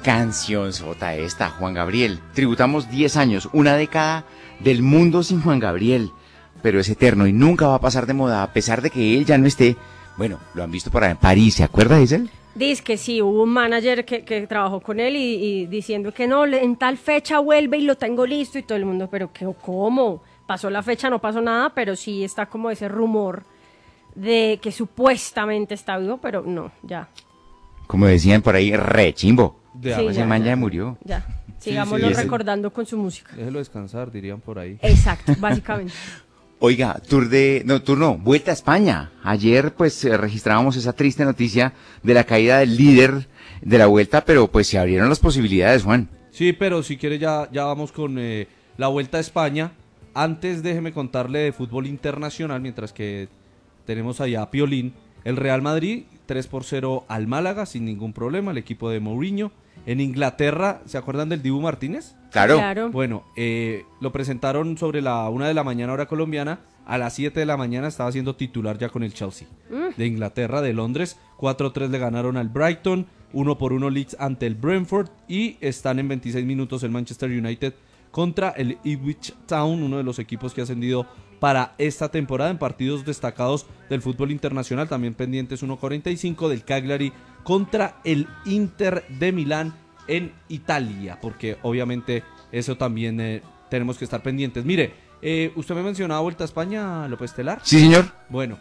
Cancionzota esta, Juan Gabriel. Tributamos 10 años, una década del mundo sin Juan Gabriel, pero es eterno y nunca va a pasar de moda, a pesar de que él ya no esté. Bueno, lo han visto por ahí en París, ¿se acuerda, Isel? Dice que sí, hubo un manager que trabajó con él y diciendo que no, en tal fecha vuelve y lo tengo listo y todo el mundo, pero ¿cómo? Pasó la fecha, no pasó nada, pero sí está como ese rumor de que supuestamente está vivo, pero no, ya. Como decían por ahí, re chimbo. Sí, Ese man ya murió. Ya, sigámoslo recordando con su música. Déjelo descansar, dirían por ahí. Exacto, básicamente. Oiga, Vuelta a España. Ayer pues registrábamos esa triste noticia de la caída del líder de la Vuelta, pero pues se abrieron las posibilidades, Juan. Sí, pero si quiere ya vamos con la Vuelta a España. Antes déjeme contarle de fútbol internacional, mientras que tenemos allá a Piolín. El Real Madrid 3-0 al Málaga sin ningún problema, el equipo de Mourinho. En Inglaterra, ¿se acuerdan del Dibu Martínez? Claro. Bueno, lo presentaron sobre la 1 de la mañana hora colombiana. A las 7 de la mañana estaba siendo titular ya con el Chelsea de Inglaterra, de Londres. 4-3 le ganaron al Brighton, 1-1 Leeds ante el Brentford y están en 26 minutos el Manchester United contra el Ipswich Town, uno de los equipos que ha ascendido para esta temporada. En partidos destacados del fútbol internacional, también pendientes 1:45 del Cagliari contra el Inter de Milán en Italia, porque obviamente eso también tenemos que estar pendientes. Mire, usted me mencionaba Vuelta a España, López Telar. Sí, señor. Bueno,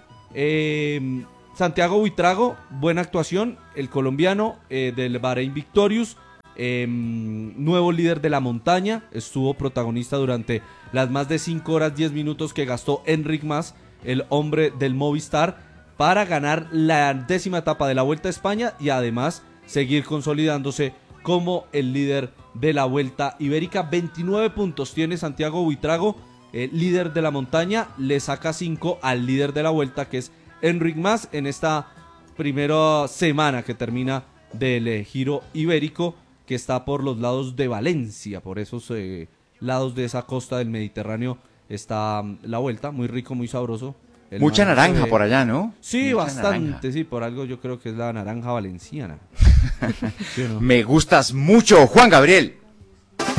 Santiago Buitrago, buena actuación, el colombiano del Bahrein Victorious, nuevo líder de la montaña, estuvo protagonista durante las más de 5 horas 10 minutos que gastó Enric Mas, el hombre del Movistar, para ganar la 10ª etapa de la Vuelta a España y además seguir consolidándose como el líder de la Vuelta Ibérica. 29 puntos tiene Santiago Buitrago, líder de la montaña, le saca 5 al líder de la Vuelta, que es Enric Mas, en esta primera semana que termina del Giro Ibérico, que está por los lados de Valencia, por esos lados de esa costa del Mediterráneo está la Vuelta, muy rico, muy sabroso. Mucha naranja por allá, ¿no? Sí, mucha bastante, naranja. Sí, por algo yo creo que es la naranja valenciana. ¿Sí o no? Me gustas mucho, Juan Gabriel.